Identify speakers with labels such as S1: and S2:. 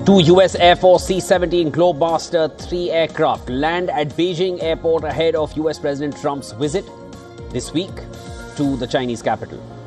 S1: Two US Air Force C-17 Globemaster 3 aircraft land at Beijing airport ahead of US President Trump's visit this week to the Chinese capital.